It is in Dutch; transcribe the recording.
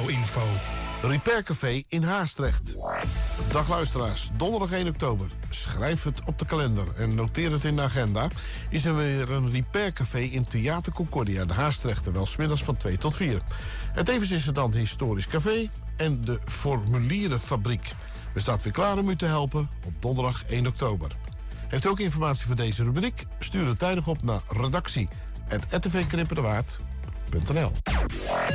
info. Repair Café in Haastrecht. Dag luisteraars, donderdag 1 oktober. Schrijf het op de kalender en noteer het in de agenda. Is er weer een Repair Café in Theater Concordia in Haastrecht. Terwijl 's middags van 2 tot 4. En tevens is er dan het Historisch Café en de Formulierenfabriek. We staan weer klaar om u te helpen op donderdag 1 oktober. Heeft u ook informatie voor deze rubriek? Stuur het tijdig op naar redactie@rtvkrimpenerwaard.nl.